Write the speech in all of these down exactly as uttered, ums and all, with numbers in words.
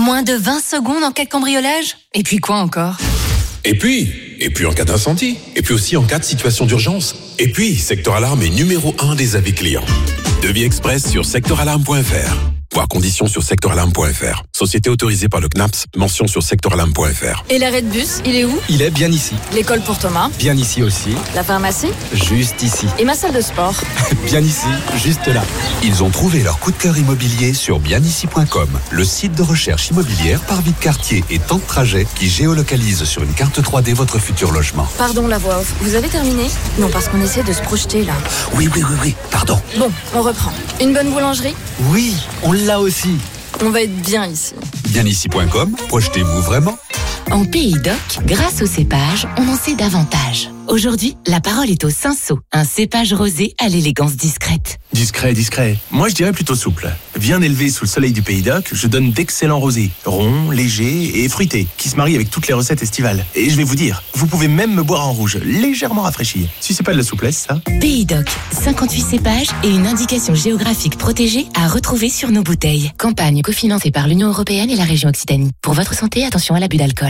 Moins de vingt secondes en cas de cambriolage ? Et puis quoi encore ? Et puis, et puis en cas d'incendie, et puis aussi en cas de situation d'urgence. Et puis, Secteur Alarme est numéro un des avis clients. Devis express sur secteur alarme point f r. Voir conditions sur secteur alarme point f r. Société autorisée par le C N A P S, mention sur secteur alarme point f r. Et l'arrêt de bus, il est où ? Il est bien ici. L'école pour Thomas ? Bien ici aussi. La pharmacie ? Juste ici. Et ma salle de sport ? Bien ici, juste là. Ils ont trouvé leur coup de cœur immobilier sur bien ici point com, le site de recherche immobilière par vie de quartier et temps de trajet qui géolocalise sur une carte trois D votre futur logement. Pardon, la voix off. Vous avez terminé ? Non, parce qu'on essaie de se projeter là. Oui, oui, oui, oui, pardon. Bon, on reprend. Une bonne boulangerie ? Oui, on l'a aussi. On va être bien ici. bien ici point com, projetez-vous vraiment ? En Pays Doc, grâce au cépage, on en sait davantage. Aujourd'hui, la parole est au Cinsault, un cépage rosé à l'élégance discrète. Discret, discret. Moi, je dirais plutôt souple. Bien élevé sous le soleil du Pays Doc, je donne d'excellents rosés, ronds, légers et fruités, qui se marient avec toutes les recettes estivales. Et je vais vous dire, vous pouvez même me boire en rouge, légèrement rafraîchi. Si c'est pas de la souplesse, ça. Pays Doc, cinquante-huit cépages et une indication géographique protégée à retrouver sur nos bouteilles. Campagne cofinancée par l'Union européenne et la région Occitanie. Pour votre santé, attention à l'abus d'alcool.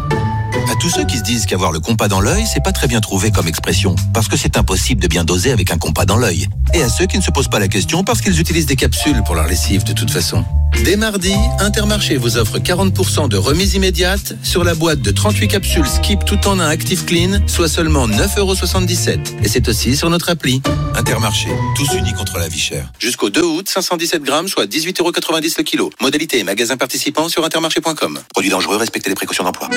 À tous ceux qui se disent qu'avoir le compas dans l'œil, c'est pas très bien trouvé comme expression, parce que c'est impossible de bien doser avec un compas dans l'œil. Et à ceux qui ne se posent pas la question parce qu'ils utilisent des capsules pour leur lessive de toute façon. Dès mardi, Intermarché vous offre quarante pour cent de remise immédiate sur la boîte de trente-huit capsules Skip tout en un Active Clean, soit seulement neuf euros soixante-dix-sept. Et c'est aussi sur notre appli. Intermarché, tous unis contre la vie chère. Jusqu'au deux août, cinq cent dix-sept grammes, soit dix-huit euros quatre-vingt-dix le kilo. Modalité et magasin participant sur intermarché point com. Produit dangereux, respectez les précautions d'emploi.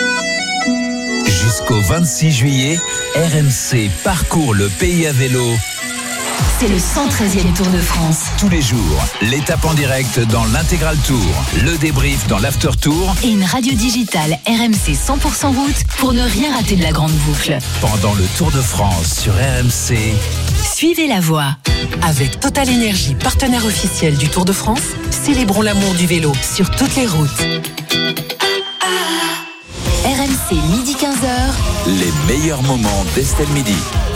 Jusqu'au vingt-six juillet, R M C parcourt le pays à vélo. C'est le cent treizième Tour de France. Tous les jours, l'étape en direct dans l'Intégral Tour, le débrief dans l'After Tour Et une radio digitale R M C cent pour cent route pour ne rien rater de la grande boucle. pendant le Tour de France sur R M C. Suivez la voie. Avec Total Énergie, partenaire officiel du Tour de France, célébrons l'amour du vélo sur toutes les routes. R M C, midi quinze heures. Les meilleurs moments d'Estelle Midi.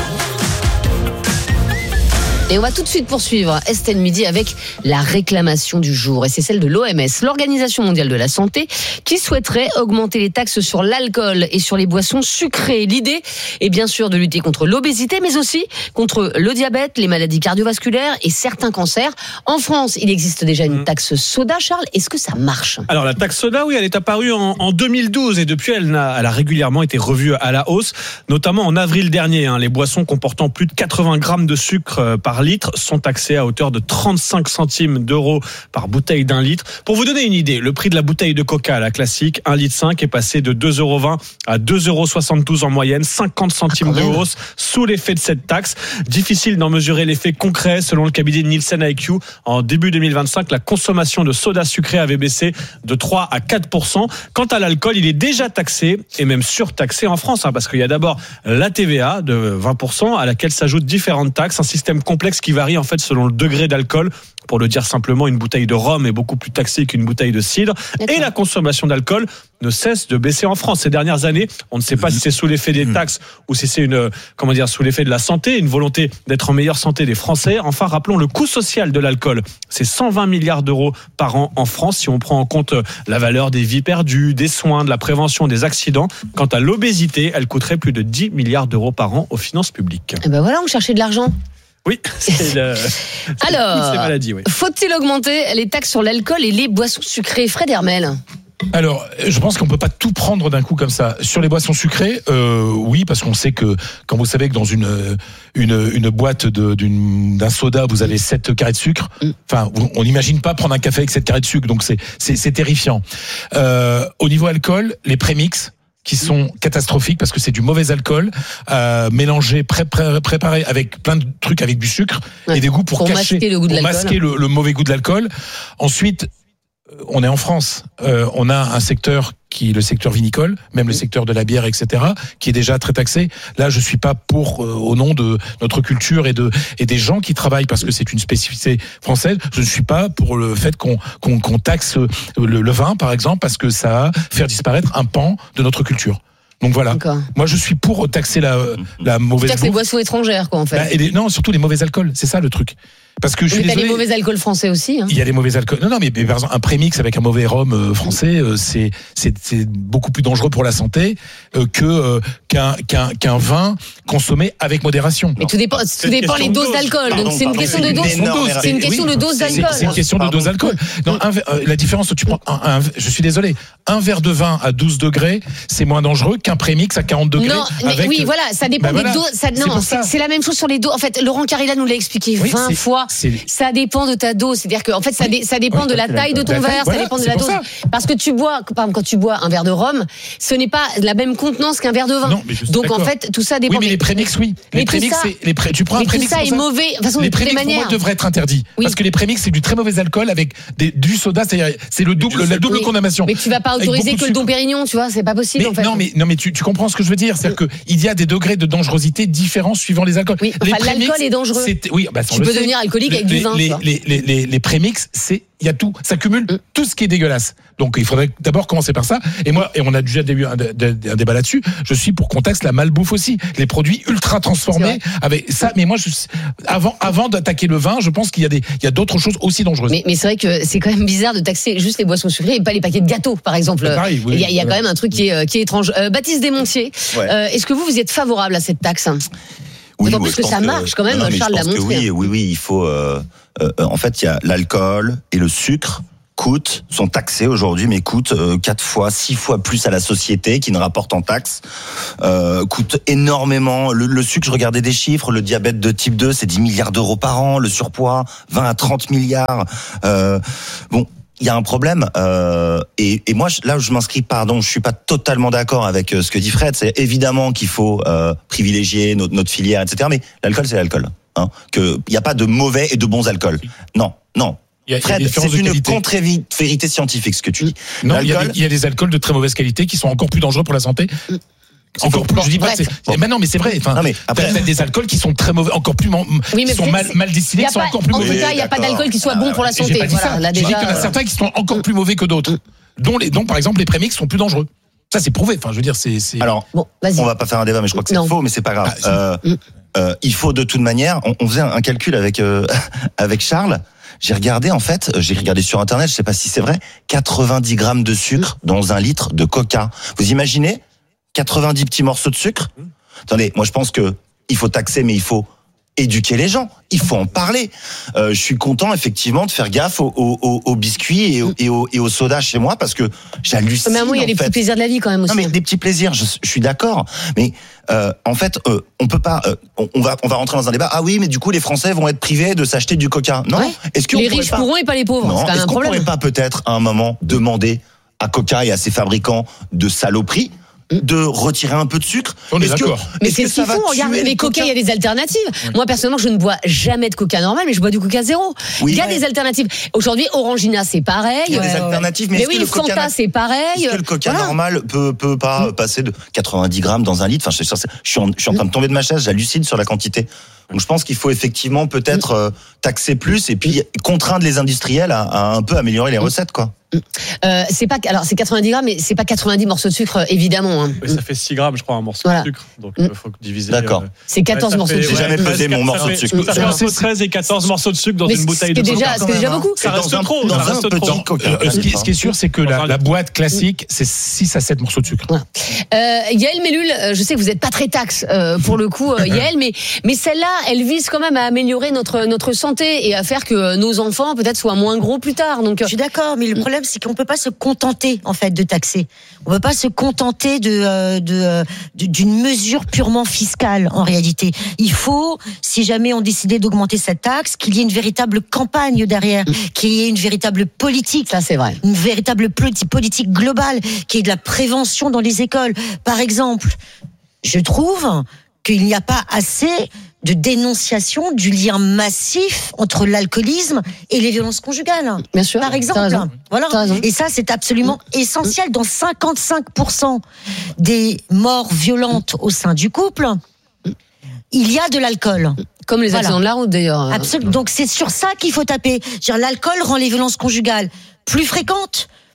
Et on va tout de suite poursuivre Estelle Midi avec la réclamation du jour. Et c'est celle de l'O M S, l'Organisation mondiale de la santé, qui souhaiterait augmenter les taxes sur l'alcool et sur les boissons sucrées. L'idée est bien sûr de lutter contre l'obésité, mais aussi contre le diabète, les maladies cardiovasculaires et certains cancers. En France, il existe déjà une taxe soda. Charles, est-ce que ça marche ? Alors la taxe soda, oui, elle est apparue en, en deux mille douze et depuis, elle a, elle a régulièrement été revue à la hausse, notamment en avril dernier. Hein, les boissons comportant plus de quatre-vingts grammes de sucre euh, par litres sont taxés à hauteur de trente-cinq centimes d'euros par bouteille d'un litre. Pour vous donner une idée, le prix de la bouteille de Coca, la classique, un virgule cinq litre, est passé de deux euros vingt à deux euros soixante-douze en moyenne, cinquante centimes de hausse sous l'effet de cette taxe. Difficile d'en mesurer l'effet concret. Selon le cabinet Nielsen I Q, en début deux mille vingt-cinq, la consommation de soda sucré avait baissé de trois à quatre pour cent. Quant à l'alcool, il est déjà taxé et même surtaxé en France, hein, parce qu'il y a d'abord la T V A de vingt pour cent à laquelle s'ajoutent différentes taxes, un système complexe qui varie en fait selon le degré d'alcool. Pour le dire simplement, une bouteille de rhum est beaucoup plus taxée qu'une bouteille de cidre. D'accord. Et la consommation d'alcool ne cesse de baisser en France. Ces dernières années, on ne sait pas si c'est sous l'effet des taxes ou si c'est une, comment dire, sous l'effet de la santé, une volonté d'être en meilleure santé des Français. Enfin, rappelons le coût social de l'alcool. C'est cent vingt milliards d'euros par an en France si on prend en compte la valeur des vies perdues, des soins, de la prévention des accidents. Quant à l'obésité, elle coûterait plus de dix milliards d'euros par an aux finances publiques. Et ben voilà, on cherchait de l'argent. Oui, c'est le, c'est Alors, ces maladies, oui. Faut-il augmenter les taxes sur l'alcool et les boissons sucrées ? Fred Hermel. Alors, je pense qu'on peut pas tout prendre d'un coup comme ça. Sur les boissons sucrées, euh, oui, parce qu'on sait que quand vous savez que dans une une, une boîte de, d'une, d'un soda, vous avez sept carrés de sucre. Enfin, on n'imagine pas prendre un café avec sept carrés de sucre, donc c'est c'est, c'est terrifiant. Euh, au niveau alcool, les prémix qui sont catastrophiques parce que c'est du mauvais alcool euh, mélangé, pré- pré- préparé avec plein de trucs avec du sucre ouais, et des goûts pour, pour cacher, masquer le goût de pour l'alcool. masquer le, le mauvais goût de l'alcool. Ensuite, on est en France, euh, on a un secteur qui est le secteur vinicole, même le secteur de la bière, et cetera, qui est déjà très taxé. Là, je suis pas pour, euh, au nom de notre culture et de et des gens qui travaillent, parce que c'est une spécificité française. Je ne suis pas pour le fait qu'on qu'on, qu'on taxe le, le vin, par exemple, parce que ça va faire disparaître un pan de notre culture. Donc voilà. D'accord. Moi, je suis pour taxer la la mauvaise. Tu taxes les boissons étrangères, quoi, en fait. Bah, et les, non, surtout les mauvais alcools. C'est ça le truc. Parce que je mais suis t'as désolé. les mauvais alcools français aussi. Hein. Il y a les mauvais alcools. Non, non, mais, mais par exemple, un prémix avec un mauvais rhum euh, français, euh, c'est, c'est, c'est beaucoup plus dangereux pour la santé euh, que euh, qu'un, qu'un, qu'un vin consommé avec modération. Mais tout dépend, tout dépend les doses d'alcool. Pardon, Donc c'est une pardon, question c'est de une dose. énorme C'est une question de dose C'est, d'alcool. c'est une question de dose d'alcool. Non, un, ver- euh, la différence, tu prends un, un, je suis désolé, un verre de vin à douze degrés, c'est moins dangereux qu'un prémix à quarante degrés. Non, mais avec, oui, voilà, ça dépend ben des voilà. doses. Ça, C'est non, pour c'est, ça. c'est la même chose sur les doses. En fait, Laurent Carilla nous l'a expliqué Oui, vingt c'est- fois. c'est- Ça dépend de ta dose. C'est-à-dire que, en fait, ça, dé- ça dépend Oui, de la c'est taille de ton la taille, verre, voilà, ça dépend de c'est la pour dose. ça. Parce que tu bois, par exemple, quand tu bois un verre de rhum, ce n'est pas la même contenance qu'un verre de vin. Non, mais je suis Donc, en d'accord. fait, tout ça dépend. Oui, mais les prémix, oui. Mais Les tout prémix, ça- c'est, les pré- tu prends mais un prémix. tout ça c'est est pour mauvais. De toute façon, les de toutes les prémix, pour moi, manières. devraient être interdits. Oui. Parce que les prémix, c'est du très mauvais alcool avec des, du soda, c'est, c'est le double, la double Oui. condamnation. Mais tu vas pas Avec autoriser beaucoup que de le Dom sucre. Pérignon, tu vois, c'est pas possible, Mais en fait. non, mais, non, mais tu, tu comprends ce que je veux dire. C'est-à-dire qu'il y a des degrés de dangerosité différents suivant les alcools. Oui, les enfin, l'alcool est dangereux. c'est- oui, bah, ça, on Tu le peux sait. devenir alcoolique Les- avec du les- vin, Les, tu vois. les, les, les, les prémix, c'est, il y a tout. Ça cumule Mm. tout ce qui est dégueulasse. Donc, il faudrait d'abord commencer par ça. Et moi, et on a déjà eu un, un, un débat là-dessus. Je suis pour qu'on taxe la malbouffe aussi. Les produits ultra transformés avec ça. Mais moi, je, avant, avant d'attaquer le vin, je pense qu'il y a des, il y a d'autres choses aussi dangereuses. Mais, mais c'est vrai que c'est quand même bizarre de taxer juste les boissons sucrées et pas les paquets de gâteaux, par exemple. C'est pareil, oui. Il y a, il y a quand même un truc qui est, qui est étrange. Euh, Baptiste Desmontiers, Ouais. euh, est-ce que vous, vous êtes favorable à cette taxe? D'autant plus je que pense ça marche quand même, non, non, mais Charles je l'a pense que montré. Oui, oui, oui, il faut. Euh, euh, en fait, il y a l'alcool et le sucre coûtent, sont taxés aujourd'hui, mais coûtent euh, quatre fois, six fois plus à la société qui ne rapporte en taxes. Euh, coûtent énormément. Le, le sucre, je regardais des chiffres. Le diabète de type deux, c'est dix milliards d'euros par an. Le surpoids, vingt à trente milliards. Euh, bon. Il y a un problème euh, et, et moi là où je m'inscris, pardon, je suis pas totalement d'accord avec ce que dit Fred. C'est évidemment qu'il faut euh, privilégier notre, notre filière, et cetera. Mais l'alcool, c'est l'alcool. Hein, que il y a pas de mauvais et de bons alcools. Non, non. Il y a- il y a Fred, des différences c'est de une qualité. contre-vérité scientifique ce que tu dis. Non, il y, a L'alcool, des, il y a des alcools de très mauvaise qualité qui sont encore plus dangereux pour la santé. Encore plus. Je dis pas que c'est. Bon. Mais non, mais c'est vrai. Enfin, Non, mais après- t'as des alcools qui sont très mauvais, encore plus, man- Oui, mais qui sont peut-être mal, c'est- mal Il distillés, y a qui sont pas- encore plus en mauvais. tout cas, il n'y a pas d'accord. d'alcool qui soit bon pour la Et j'ai santé. pas dit Voilà, ça. là J'ai dit déjà. qu'il y en a certains qui sont encore plus mauvais que d'autres. Dont les, dont par exemple les prémix sont plus dangereux. Ça c'est prouvé. Enfin, je veux dire, c'est. c'est... Alors, Bon, vas-y. on va pas faire un débat, mais je crois que c'est Non. faux, mais c'est pas grave. Ah, si. Euh, Mm. euh, il faut de toute manière. On, on faisait un, un calcul avec euh, avec Charles. J'ai regardé en fait, j'ai regardé sur internet, je sais pas si c'est vrai, quatre-vingt-dix grammes de sucre dans un litre de Coca. Vous imaginez quatre-vingt-dix petits morceaux de sucre? Attendez, moi je pense que il faut taxer, mais il faut éduquer les gens. Il faut en parler. Euh, je suis content effectivement de faire gaffe aux, aux, aux, aux biscuits et aux, et aux, et aux sodas chez moi parce que j'hallucine. Mais à moi, il y a en les fait. petits plaisirs de la vie quand même aussi. Non mais des petits plaisirs, je, je suis d'accord. Mais euh, en fait, euh, on peut pas. Euh, on, on va on va rentrer dans un débat. Ah oui, mais du coup les Français vont être privés de s'acheter du Coca. Non. Ouais. Est-ce que Les on pourrait riches pas... pourront et pas les pauvres. Non. C'est quand même Est-ce un qu'on problème. pourrait pas peut-être à un moment demander à Coca et à ses fabricants de saloperies de retirer un peu de sucre? On est Est-ce que- d'accord. Mais est-ce c'est que ce qu'il ça va faut, regarde, tuer les le coca, il y a des alternatives. Moi, personnellement, je ne bois jamais de coca normal, mais je bois du coca zéro. Oui, il y a ouais. des alternatives. Aujourd'hui, Orangina, c'est pareil. Il y a des alternatives, mais, est-ce oui, que le Coca Fanta, c'est pareil. Est-ce que le Coca Voilà. normal peut peut pas passer de quatre-vingt-dix grammes dans un litre? Enfin, je, je, je suis en, je suis en train de tomber de ma chaise, j'hallucine sur la quantité. Donc je pense qu'il faut effectivement peut-être euh, taxer plus et puis contraindre les industriels à, à un peu améliorer les recettes, quoi. Euh, c'est pas, alors c'est quatre-vingt-dix grammes, mais c'est pas quatre-vingt-dix morceaux de sucre, évidemment. Hein. Oui, ça fait six grammes, je crois, un morceau Voilà. de sucre. Donc, Mm. il faut diviser. D'accord. euh, C'est quatorze ouais, ça morceaux de fait- sucre. J'ai jamais ouais, pesé ça mon fait- morceau de sucre. Ça fait C'est- entre c'est- treize et quatorze morceaux de sucre dans Mais une bouteille ce de qui est déjà- Coca. ce qui est déjà beaucoup. Ça Dans reste un- trop, dans ça un reste petit trop. Coca. Euh, ce, qui, ce qui est sûr, c'est que la, la boîte classique, c'est six à sept morceaux de sucre. Voilà. Euh, Yael Mellul, euh, je sais que vous n'êtes pas très taxe euh, pour le coup, euh, Yael, mais mais celle-là, elle vise quand même à améliorer notre notre santé et à faire que nos enfants peut-être soient moins gros plus tard. Donc, Je suis d'accord, mais le problème c'est qu'on peut pas se contenter en fait de taxer. On peut pas se contenter de euh, de euh, de- d'une mesure purement fiscale en réalité. Il faut, si jamais on décidait d'augmenter cette taxe, qu'il y ait une véritable campagne derrière, qu'il y ait une véritable politique. ça c'est vrai. Une véritable politi- politique globale, qui est de la prévention dans les écoles. Par exemple, je trouve qu'il n'y a pas assez de dénonciation du lien massif entre l'alcoolisme et les violences conjugales. Bien sûr. Par T'as exemple. raison. Voilà. T'as raison. Et ça, c'est absolument essentiel. Dans cinquante-cinq pour cent des morts violentes au sein du couple, il y a de l'alcool. Comme les Voilà. accidents de la route d'ailleurs. Absolument. Donc c'est sur ça qu'il faut taper. Je veux dire, l'alcool rend les violences conjugales plus fréquentes,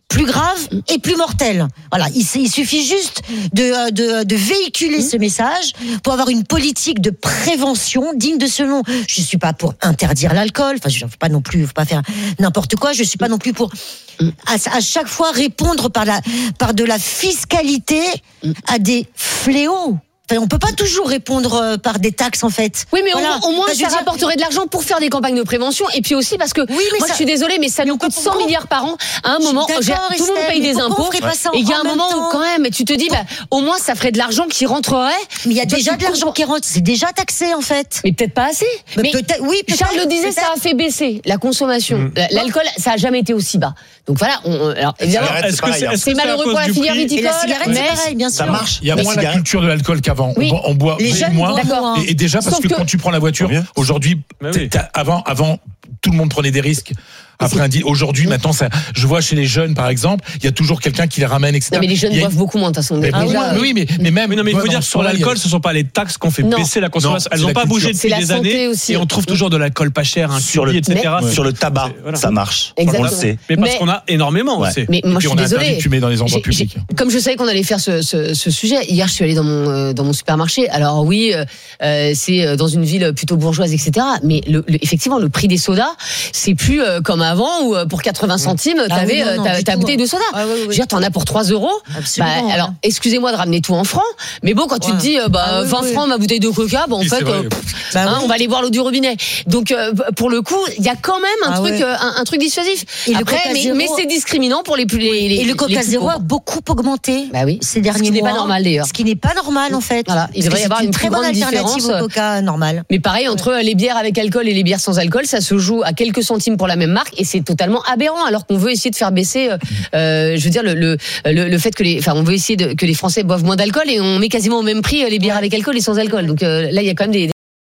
plus grave et plus mortel. Voilà, il, il suffit juste de, de, de véhiculer ce message pour avoir une politique de prévention digne de ce nom. Je suis pas pour interdire l'alcool, enfin je ne veux pas non plus, faut pas faire n'importe quoi. Je suis pas non plus pour à, à chaque fois répondre par la par de la fiscalité à des fléaux. Enfin, on peut pas toujours répondre par des taxes en fait. Oui, mais voilà. au, au moins enfin, ça rapporterait de l'argent pour faire des campagnes de prévention et puis aussi parce que oui, mais moi ça... je suis désolée mais ça nous coûte cent milliards par an. À un moment, tout le monde paye des impôts et il y a un moment où quand même, et tu te dis, bah, au moins ça ferait de l'argent qui rentrerait. Mais il y a déjà de l'argent qui rentre, c'est déjà taxé en fait. Mais peut-être pas assez. Mais, mais peut-être, oui, peut-être, Charles le disait, ça a fait baisser la consommation. Mmh. L'alcool, ça a jamais été aussi bas. Donc voilà, on, alors évidemment, est-ce que c'est, est-ce c'est que malheureux pour la filière viticole. La cigarette, c'est pareil, bien sûr. Ça marche. Il y a moins la culture de l'alcool qu'avant. Oui. On boit Les jeunes moins. D'accord. Et, et déjà parce que, que quand tu prends la voiture, aujourd'hui, oui. avant, avant, tout le monde prenait des risques. Après un deal. Aujourd'hui, mmh. maintenant, ça, je vois chez les jeunes, par exemple, il y a toujours quelqu'un qui les ramène, et cetera. Non, mais les jeunes a... boivent beaucoup moins, de toute façon. Mais, ah, déjà, oui, mais, mais même. Oui, non, mais il faut dire que sur l'alcool, a... ce ne sont pas les taxes qu'on fait non. baisser la consommation. Non, elles n'ont pas bougé depuis des années. Aussi. Et on trouve toujours de l'alcool pas cher, un sur le, et cetera. Mais, sur le tabac, voilà. Ça marche. Exactement. On le sait. Mais parce mais, qu'on a énormément, ouais. aussi. Mais moi, je suis désolée. De fumer dans les endroits publics. Comme je savais qu'on allait faire ce, ce, ce sujet, hier, je suis allée dans mon, dans mon supermarché. Alors oui, euh, c'est dans une ville plutôt bourgeoise, et cetera. Mais le, le, effectivement, le prix des sodas, c'est plus euh, comme avant où pour quatre-vingts centimes, ah t'avais oui, non, ta, ta bouteille de soda. Ah, oui, oui. Je veux dire, t'en as pour trois euros. Bah, alors, excusez-moi de ramener tout en francs, mais bon, quand tu ouais. te dis, bah, ah, oui, vingt oui. francs ma bouteille de coca, bah, en oui, fait, euh, pff, bah, hein, oui. on va aller boire l'eau du robinet. Donc, euh, pour le coup, il y a quand même un ah, truc, ouais. euh, un, un truc dissuasif. Et Après, mais, zéro... mais c'est discriminant pour les plus, les, les, et le coca zéro a beaucoup augmenté. Bah oui. Ces derniers mois. Ce qui n'est pas normal, d'ailleurs. Ce qui n'est pas normal, en fait. Voilà. Il devrait y avoir une très grande alternative au coca normal. Mais pareil, entre les bières avec alcool et les bières sans alcool, ça se joue à quelques centimes pour la même marque et c'est totalement aberrant, alors qu'on veut essayer de faire baisser, euh, je veux dire, le, le, le, le fait que les, enfin, on veut essayer de, que les Français boivent moins d'alcool et on met quasiment au même prix les bières avec alcool et sans alcool. Donc euh, là, il y a quand même des.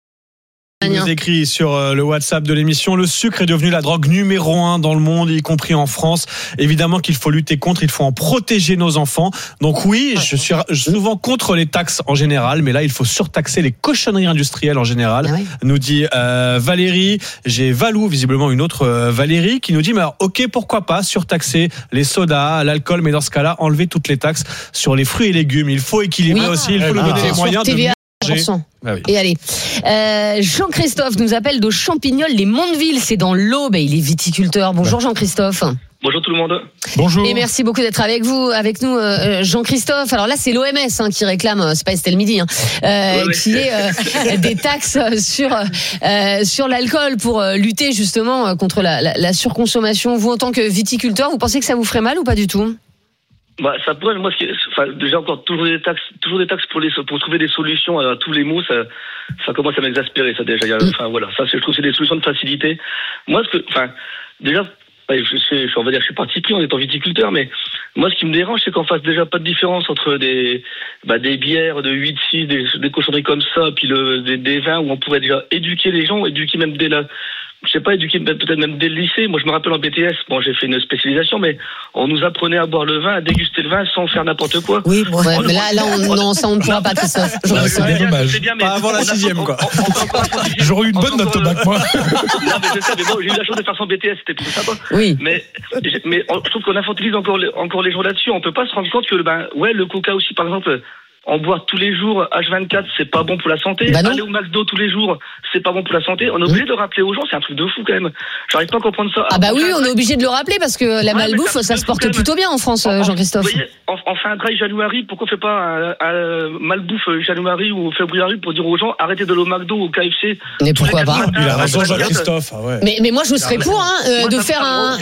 Il nous écrit sur le WhatsApp de l'émission, le sucre est devenu la drogue numéro un dans le monde, y compris en France. Évidemment qu'il faut lutter contre, il faut en protéger nos enfants. Donc oui, je suis souvent contre les taxes en général, mais là, il faut surtaxer les cochonneries industrielles en général. Ah oui. Nous dit euh, Valérie. J'ai Valou, visiblement une autre euh, Valérie, qui nous dit, mais alors, ok, pourquoi pas surtaxer les sodas, l'alcool, mais dans ce cas-là, enlever toutes les taxes sur les fruits et légumes. Il faut équilibrer oui. aussi, il faut ah, nous donner ah, les moyens de... Ah oui. Et allez, euh, Jean-Christophe nous appelle de Champignol, les Mondeville, c'est dans l'Aube, il est viticulteur. Bonjour Jean-Christophe. Bonjour tout le monde. Bonjour. Et merci beaucoup d'être avec vous, avec nous, euh, Jean-Christophe. Alors là, c'est l'O M S hein, qui réclame, c'est pas Estelle Midi, hein, euh, ouais, qui est euh, des taxes sur euh, sur l'alcool pour euh, lutter justement contre la, la, la surconsommation. Vous, en tant que viticulteur, vous pensez que ça vous ferait mal ou pas du tout ? Bah, ça pourrait, moi, ce qui est, enfin, déjà encore toujours des taxes, toujours des taxes pour les, pour trouver des solutions à tous les maux, ça, ça commence à m'exaspérer, ça déjà. Enfin voilà, ça, je trouve que c'est des solutions de facilité. Moi, ce que, enfin, déjà, je sais, on va dire, je suis parti pris en étant viticulteur, mais moi, ce qui me dérange, c'est qu'on fasse déjà pas de différence entre des, bah, des bières de huit six, des, des cochonneries comme ça, puis le, des, des vins où on pourrait déjà éduquer les gens, éduquer même dès la, je sais pas, éduquer peut-être même dès le lycée. Moi, je me rappelle en B T S, bon, j'ai fait une spécialisation, mais on nous apprenait à boire le vin, à déguster le vin sans faire n'importe quoi. Oui, bon, ouais, mais là, là, on, non, ça, on ne pourra pas tout ça. C'est dommage. Pas avant la sixième, quoi. J'aurais eu une bonne note au bac, moi. Non, mais c'est ça, mais bon, j'ai eu la chance de faire son B T S, c'était plutôt sympa. Oui. Mais, mais je trouve qu'on infantilise encore les, encore les gens là-dessus. On peut pas se rendre compte que, ben, ouais, le coca aussi, par exemple, en boire tous les jours, H vingt-quatre, c'est pas bon pour la santé. Bah Aller au McDo tous les jours, c'est pas bon pour la santé. On est obligé mmh. de rappeler aux gens, c'est un truc de fou quand même. J'arrive pas à comprendre ça. Ah bah oui, on est obligé de le rappeler parce que la ouais, malbouffe, ça se porte plutôt bien en France, en, Jean-Christophe. Vous voyez, on, on fait un dry January, pourquoi on fait pas un, un malbouffe January ou février pour dire aux gens, arrêtez de le McDo ou K F C. Mais pourquoi pas? Il a raison, Jean-Christophe. Ah ouais. Mais, mais moi, je serais pour, hein, euh, de faire un,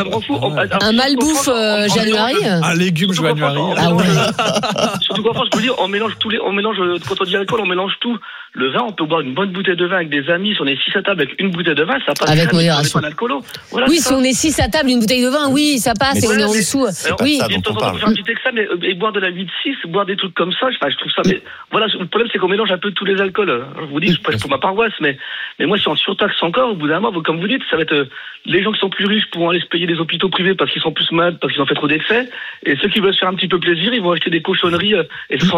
un malbouffe January. Un légume January. Ah ouais. Surtout qu'en France, je vous dis, on mélange tous les, on mélange quand on dit alcool, on mélange tout. Le vin, on peut boire une bonne bouteille de vin avec des amis. Si on est six à table avec une bouteille de vin, ça passe. Avec modération. Voilà, oui, si on est six à table, une bouteille de vin, oui, ça passe. Mais et on est en dessous. Oui. De temps en temps, faire un petit texte, mais et boire de la huit six, boire des trucs comme ça, enfin, je trouve ça. Mais voilà, le problème, c'est qu'on mélange un peu tous les alcools. Je vous dis, je prêche pour ma paroisse, mais mais moi, si on surtaxe encore, au bout d'un moment, comme vous dites, ça va être les gens qui sont plus riches pourront aller se payer des hôpitaux privés parce qu'ils sont plus malades, parce qu'ils ont fait trop d'excès, et ceux qui veulent se faire un petit peu plaisir, ils vont acheter des cochonneries et ce sera encore pire.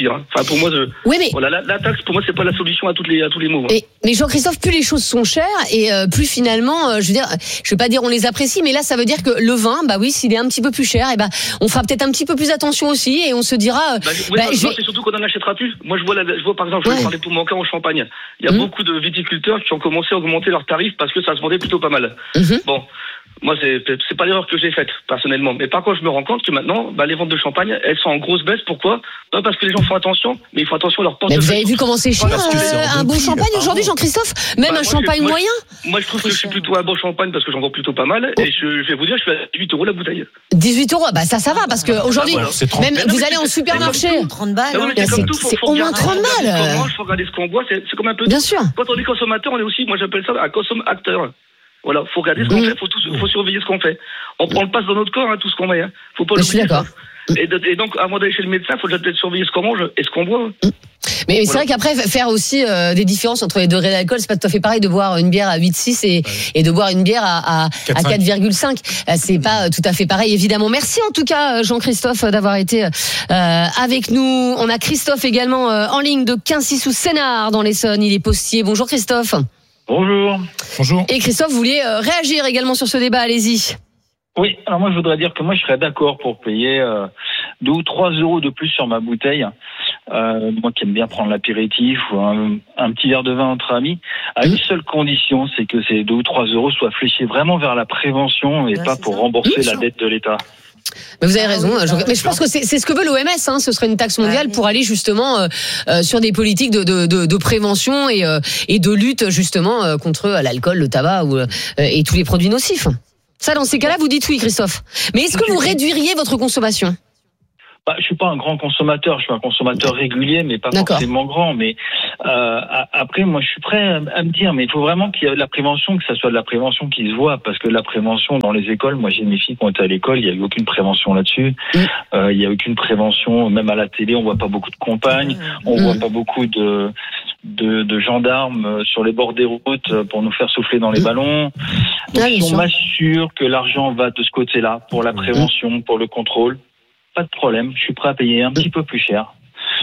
dire. Hein. Enfin, pour moi, je, oui, mais... voilà, la, la taxe, pour moi, c'est pas la solution à toutes les, à tous les maux. Hein. Et, mais Jean-Christophe, plus les choses sont chères et euh, plus finalement, euh, je veux dire, je vais pas dire on les apprécie, mais là, ça veut dire que le vin, bah oui, s'il est un petit peu plus cher, et bah, on fera peut-être un petit peu plus attention aussi et on se dira. Euh, bah, oui, bah, non, je non, vais... c'est surtout qu'on en achètera plus. Moi, je vois, la, je vois par exemple, je vais ouais. parler pour mon cas en Champagne. Il y a mmh. beaucoup de viticulteurs qui ont commencé à augmenter leurs tarifs parce que ça se vendait plutôt pas mal. Mmh. Bon. Moi, c'est, c'est pas l'erreur que j'ai faite, personnellement. Mais par contre, je me rends compte que maintenant, bah, les ventes de champagne, elles sont en grosse baisse. Pourquoi? Pas parce que les gens font attention, mais ils font attention à leur portefeuille. Mais vous avez vu comment c'est cher, euh, un bon champagne aujourd'hui, Jean-Christophe? Même bah, un moi, champagne moi, moyen? Moi, je trouve que je suis plutôt un bon champagne parce que j'en vends plutôt pas mal. Et je, je vais vous dire, je suis à dix-huit euros la bouteille. dix-huit euros? Bah, ça, ça va, parce qu'aujourd'hui, bah, voilà. même, vous allez en supermarché. trente balles. Non, c'est, c'est, c'est au moins trente balles. Il faut regarder ce qu'on boit, c'est, c'est comme un peu. Bien sûr. Quand on est consommateur, on est aussi, moi, j'appelle ça un consommateur. Voilà, faut regarder ce qu'on mmh. fait, faut tout, faut surveiller ce qu'on fait. On prend le passe dans notre corps, hein, tout ce qu'on met. Hein. Faut pas l'oublier. Je suis d'accord. Et, de, et donc, avant d'aller chez le médecin, faut déjà peut-être surveiller ce qu'on mange et ce qu'on boit. Mmh. Mais, mais voilà. C'est vrai qu'après, faire aussi euh, des différences entre les degrés d'alcool, c'est pas tout à fait pareil de boire une bière à huit virgule six et, ouais. et de boire une bière à, à, à quatre virgule cinq. C'est pas tout à fait pareil, évidemment. Merci en tout cas, Jean-Christophe, d'avoir été euh, avec nous. On a Christophe également euh, en ligne de quincy sous Sénart dans l'Essonne. Il est postier. Bonjour Christophe. Bonjour. Bonjour. Et Christophe, vous vouliez euh, réagir également sur ce débat, allez-y. Oui, alors moi je voudrais dire que moi je serais d'accord pour payer euh, deux ou trois euros de plus sur ma bouteille. Euh, moi qui aime bien prendre l'apéritif ou un, un petit verre de vin entre amis, à une seule condition, c'est que ces deux ou trois euros soient fléchés vraiment vers la prévention et ouais, pas pour ça. rembourser mmh, la dette de l'État. Mais vous avez raison, je, mais je pense que c'est, c'est ce que veut l'O M S, hein, ce serait une taxe mondiale pour aller justement euh, euh, sur des politiques de, de, de, de prévention et, euh, et de lutte justement euh, contre l'alcool, le tabac ou, euh, et tous les produits nocifs. Ça, dans ces cas-là, vous dites oui, Christophe. Mais est-ce que vous réduiriez votre consommation ? Bah, je suis pas un grand consommateur, je suis un consommateur régulier, mais pas D'accord. forcément grand. Mais euh, après, moi, je suis prêt à me dire, mais il faut vraiment qu'il y ait de la prévention, que ça soit de la prévention qui se voit, parce que la prévention dans les écoles, moi, j'ai mes filles qui ont été à l'école, il y a eu aucune prévention là-dessus. Mmh. Euh, il y a aucune prévention, même à la télé, on voit pas beaucoup de campagnes, on mmh. voit pas beaucoup de De, de gendarmes sur les bords des routes pour nous faire souffler dans les ballons. Donc, ah, si on m'assure que l'argent va de ce côté-là, pour la prévention, pour le contrôle, pas de problème, je suis prêt à payer un petit peu plus cher.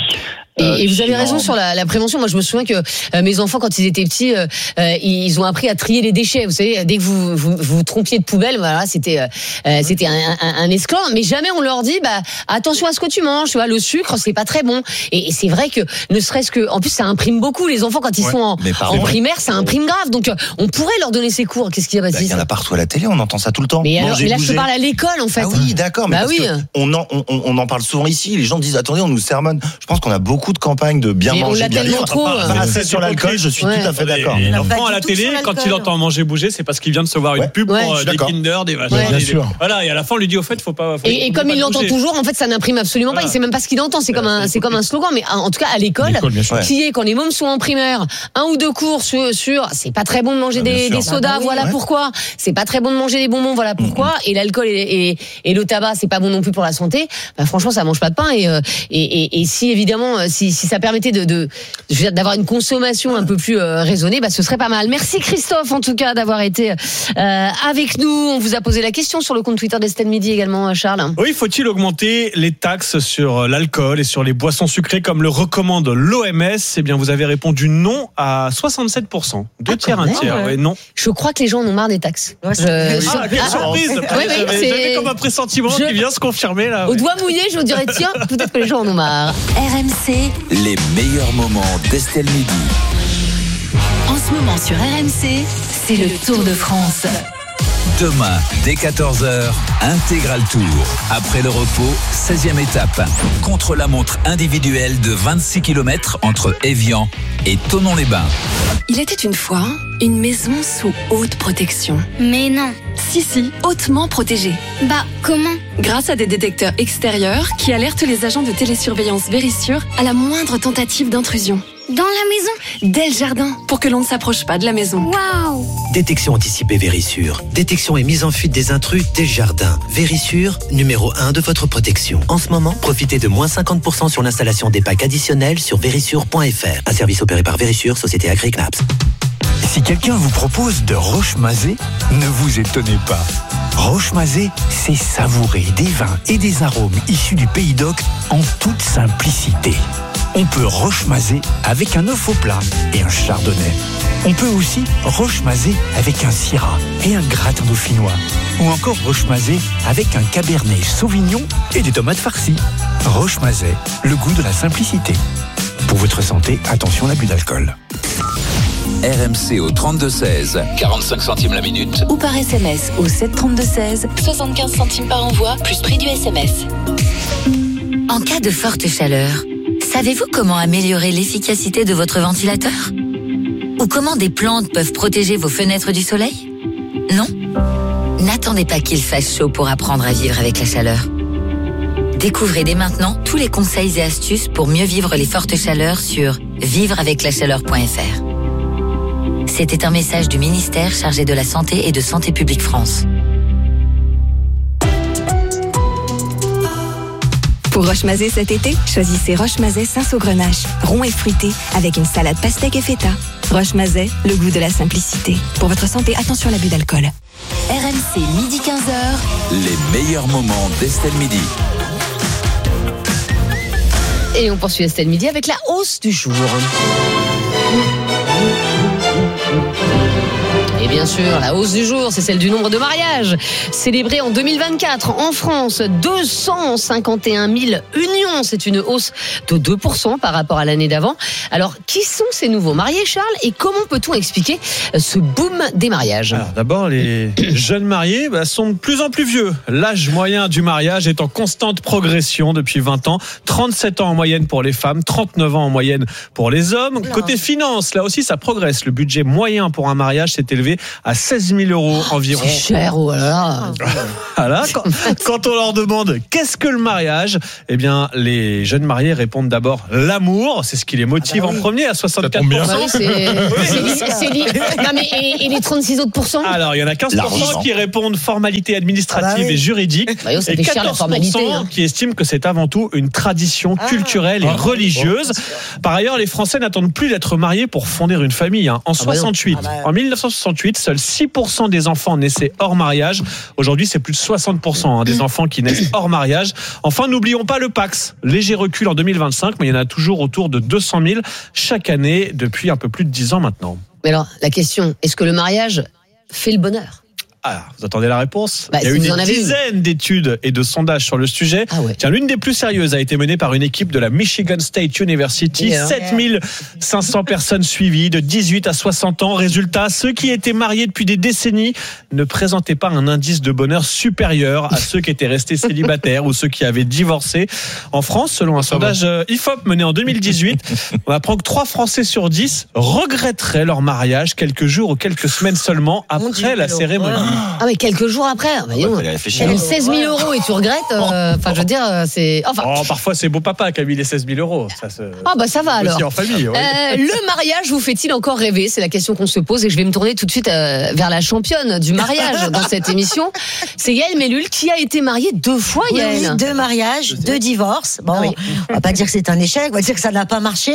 Et, euh, et vous avez raison sur la, la prévention. Moi, je me souviens que euh, mes enfants, quand ils étaient petits, euh, euh, ils ont appris à trier les déchets. Vous savez, dès que vous vous, vous trompiez de poubelle, voilà, c'était euh, c'était un, un, un esclandre. Mais jamais on leur dit, bah attention à ce que tu manges. Tu vois, le sucre, c'est pas très bon. Et, et c'est vrai que ne serait-ce que, en plus, ça imprime beaucoup. Les enfants, quand ils ouais, sont en, en primaire, ça imprime grave. Donc, euh, on pourrait leur donner ces cours. Qu'est-ce qu'il y a, Baptiste ? Il y en a partout à la télé. On entend ça tout le temps. Mais, Manger, alors, mais là, bouger. je te parle à l'école, en fait. Ah oui, d'accord. Mais bah parce oui. que on en on, on en parle souvent ici. Les gens disent, attendez, on nous sermonne. Je pense qu'on a beaucoup de campagnes de bien mais manger, on l'a bien tellement vivre. trop. Pas assez sur l'alcool, je suis ouais. tout à fait d'accord. L'enfant à la télé, quand il entend manger bouger, c'est parce qu'il vient de se voir une ouais. pub ouais. pour euh, des Kinder, des machins. Ouais. Bien sûr. Voilà, et à la fin, on lui dit au fait, faut pas. Faut et, et comme il l'entend bouger. toujours, en fait, ça n'imprime absolument voilà. pas. Il sait même pas ce qu'il entend. C'est comme un, c'est comme un slogan. Mais en tout cas, à l'école, qui est quand les mômes sont en primaire, un ou deux cours sur, sur c'est pas très bon de manger des, des sodas. Bah, voilà ouais. pourquoi. C'est pas très bon de manger des bonbons. Voilà pourquoi. Mm-hmm. Et l'alcool et, et, et le tabac, c'est pas bon non plus pour la santé. Bah, franchement, ça mange pas de pain. Et, et, et, et si évidemment, si, si ça permettait de, de je veux dire, d'avoir une consommation un peu plus euh, raisonnée, bah, ce serait pas mal. Merci Christophe, en tout cas, d'avoir été euh, avec nous. On vous a posé la question sur le compte Twitter d'Estelle Midi également, Charles. Oui, faut-il augmenter les taxes sur l'alcool et sur les boissons sucrées comme le recommande l'O M S ? Eh bien, vous avez répondu non à soixante-sept pour cent. Deux ah, tiers, un tiers. Ouais. Ouais, non. Je crois que les gens en ont marre des taxes. Ouais, je... Ah, quelle ah, surprise ouais, ouais, J'avais, j'avais comme un pressentiment je... qui vient se confirmer là. Au ouais. doigt mouillé, je vous dirais, tiens, peut-être que les gens en ont marre. R M C. Les meilleurs moments d'Estelle Midi. En ce moment sur R M C, c'est le Tour de France. Demain, dès quatorze heures, Intégral Tour. Après le repos, seizième étape. Contre-la-montre individuelle de vingt-six kilomètres entre Évian et Thonon-les-Bains. Il était une fois une maison sous haute protection. Mais non. Si, si, hautement protégée. Bah, comment ? Grâce à des détecteurs extérieurs qui alertent les agents de télésurveillance Vérissure à la moindre tentative d'intrusion. Dans la maison ? Dès le jardin, pour que l'on ne s'approche pas de la maison. Waouh ! Détection anticipée Vérissure. Détection et mise en fuite des intrus dès le jardin. Vérissure, numéro un de votre protection. En ce moment, profitez de moins cinquante pour cent sur l'installation des packs additionnels sur vérissure point f r. Un service opéré par Vérissure, société Agri-Knaps. Si quelqu'un vous propose de Roche-Mazé, ne vous étonnez pas. Roche-Mazé, c'est savourer des vins et des arômes issus du Pays d'Oc en toute simplicité. On peut rochemaser avec un œuf au plat et un chardonnay. On peut aussi rochemaser avec un syrah et un gratin dauphinois. Ou encore rochemaser avec un cabernet sauvignon et des tomates farcies. Rochemaset, le goût de la simplicité. Pour votre santé, attention à l'abus d'alcool. R M C au trente-deux seize, quarante-cinq centimes la minute. Ou par S M S au sept trente-deux seize, soixante-quinze centimes par envoi, plus prix du S M S. En cas de forte chaleur, savez-vous comment améliorer l'efficacité de votre ventilateur ? Ou comment des plantes peuvent protéger vos fenêtres du soleil ? Non ? N'attendez pas qu'il fasse chaud pour apprendre à vivre avec la chaleur. Découvrez dès maintenant tous les conseils et astuces pour mieux vivre les fortes chaleurs sur vivre avec la chaleur point f r. C'était un message du ministère chargé de la Santé et de Santé publique France. Pour Rochemaset cet été, choisissez Rochemaset Saint-Saugrenache, rond et fruité, avec une salade pastèque et feta. Rochemaset, le goût de la simplicité. Pour votre santé, attention à l'abus d'alcool. R M C, midi quinze heures. Les meilleurs moments d'Estelle Midi. Et on poursuit Estelle Midi avec la hausse du jour. Et bien sûr, la hausse du jour, c'est celle du nombre de mariages célébrés en deux mille vingt-quatre. En France, deux cent cinquante et un mille unions. C'est une hausse de deux pour cent par rapport à l'année d'avant. Alors, qui sont ces nouveaux mariés, Charles ? Et comment peut-on expliquer ce boom des mariages ? Alors, d'abord, les jeunes mariés bah, sont de plus en plus vieux. L'âge moyen du mariage est en constante progression depuis vingt ans. trente-sept ans en moyenne pour les femmes, trente-neuf ans en moyenne pour les hommes. Oula. Côté finance, là aussi, ça progresse. Le budget moyen pour un mariage s'est élevé à seize mille euros environ. C'est cher, oh là là. Voilà, quand, quand on leur demande qu'est-ce que le mariage, eh bien, les jeunes mariés répondent d'abord l'amour. C'est ce qui les motive ah bah oui. en premier à soixante-quatre pour cent. Bah oui, c'est, c'est, c'est li... Non mais et, et les trente-six autres pourcents ? Alors, il y en a quinze pour cent qui répondent formalités administratives ah bah oui. et juridiques. Bah oui, et quatorze pour cent hein. qui estiment que c'est avant tout une tradition ah. culturelle et ah. religieuse. Par ailleurs, les Français n'attendent plus d'être mariés pour fonder une famille. Hein. En ah soixante-huit, bah ah bah... en dix-neuf cent soixante-huit, seuls six pour cent des enfants naissaient hors mariage. Aujourd'hui, c'est plus de soixante pour cent hein, des enfants qui naissent hors mariage. Enfin, n'oublions pas le Pacs. Léger recul en deux mille vingt-cinq, mais il y en a toujours autour de deux cent mille chaque année depuis un peu plus de dix ans maintenant. Mais alors, la question, est-ce que le mariage fait le bonheur ? Ah, vous attendez la réponse ? bah, Il y a si eu des dizaines une. d'études et de sondages sur le sujet. Ah ouais. Tiens, l'une des plus sérieuses a été menée par une équipe de la Michigan State University. Yeah. sept mille cinq cents personnes suivies de dix-huit à soixante ans. Résultat, ceux qui étaient mariés depuis des décennies ne présentaient pas un indice de bonheur supérieur à ceux qui étaient restés célibataires ou ceux qui avaient divorcé. En France, selon un sondage I F O P mené en deux mille dix-huit, on apprend que trois Français sur dix regretteraient leur mariage quelques jours ou quelques semaines seulement après la cérémonie. Ah mais quelques jours après, bah, ouais, t'as seize mille euros et tu regrettes. Enfin, euh, je veux dire, c'est. Enfin. Oh, parfois c'est beau papa qui a mis les seize mille euros. Ça se... Ah bah ça va alors. Aussi en famille. Ouais. Euh, le mariage vous fait-il encore rêver ? C'est la question qu'on se pose et je vais me tourner tout de suite euh, vers la championne du mariage dans cette émission. C'est Yael Mellul qui a été mariée deux fois. Oui, Yael. Oui, deux mariages, deux divorces. Bon, oui. On va pas dire que c'est un échec, on va dire que ça n'a pas marché.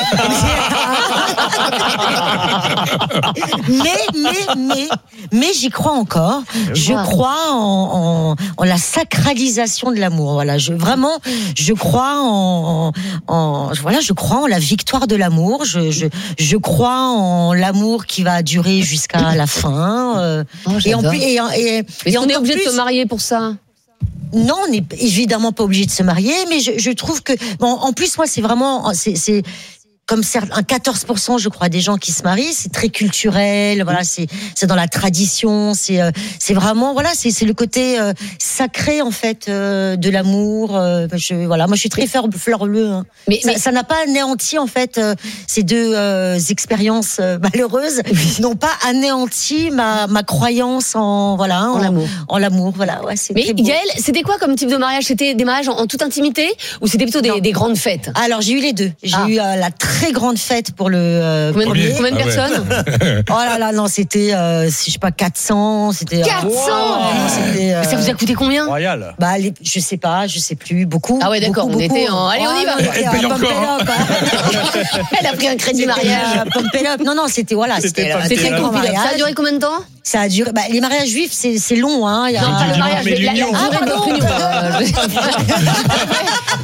mais mais mais mais j'y crois encore. Je crois en, en, en la sacralisation de l'amour. Voilà, je vraiment, je crois en, en, en voilà, je crois en la victoire de l'amour. Je, je, je crois en l'amour qui va durer jusqu'à la fin. Euh, oh, et en plus, et, et, mais et on est obligé plus, de se marier pour ça. Non, on n'est évidemment pas obligé de se marier, mais je, je trouve que, bon, en plus, moi, c'est vraiment, c'est, c'est comme un quatorze pour cent, je crois, des gens qui se marient, c'est très culturel, voilà, c'est c'est dans la tradition, c'est euh, c'est vraiment, voilà, c'est c'est le côté euh, sacré en fait euh, de l'amour. Euh, je voilà, moi je suis très fleur bleu. Hein. Mais ça, mais ça n'a pas anéanti en fait euh, ces deux euh, expériences euh, malheureuses, n'ont pas anéanti ma ma croyance en voilà en, en l'amour, en l'amour, voilà. Ouais, c'est mais Yael, c'était quoi comme type de mariage ? C'était des mariages en, en toute intimité ou c'était plutôt des, des grandes fêtes ? Alors j'ai eu les deux. J'ai ah. eu euh, la très grande fête pour le euh, combien, premier. Combien de personnes ? Oh là là, non, c'était, euh, je sais pas, quatre cents. C'était, quatre cents wow. C'était, euh, ça vous a coûté combien ? Royal. Bah, les, je sais pas, je sais plus, beaucoup. Ah ouais, d'accord, beaucoup, on beaucoup. était en. Allez, on y va. Elle paye encore. Elle a pris un crédit mariage. Pump it up. Non, non, c'était, voilà. C'était, c'était, c'était trop mariage. Ça a duré combien de temps ? Ça a duré. Bah, les mariages juifs, c'est, c'est long, hein. Il y a non, un, le mariage, mais la, la, l'union. ah, pardon.